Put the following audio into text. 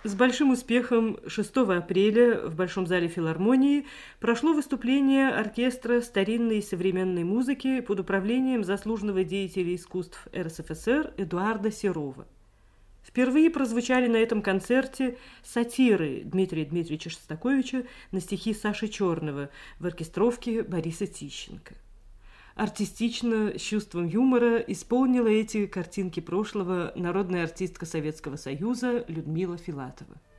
С большим успехом 6 апреля в Большом зале филармонии прошло выступление оркестра старинной и современной музыки под управлением заслуженного деятеля искусств РСФСР Эдуарда Серова. Впервые прозвучали на этом концерте сатиры Дмитрия Дмитриевича Шостаковича на стихи Саши Черного в оркестровке Бориса Тищенко. Артистично, с чувством юмора исполнила эти картинки прошлого народная артистка Советского Союза Людмила Филатова.